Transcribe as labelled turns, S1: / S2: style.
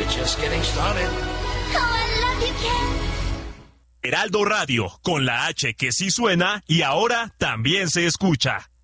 S1: We're just getting started.
S2: Oh, I love you, Ken.
S3: Heraldo Radio, con la H que sí suena y ahora también se escucha.